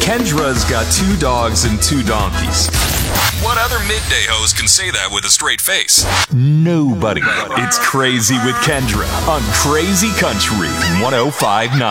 Kendra's got 2 dogs and 2 donkeys. What other midday host can say that with a straight face? Nobody. It's Crazy with Kendra on Crazy Country 105.9.